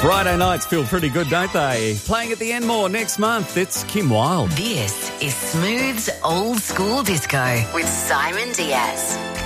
Friday nights feel pretty good, don't they? Playing at the Enmore next month, it's Kim Wilde. This is Smooth's Old School Disco with Simon Diaz.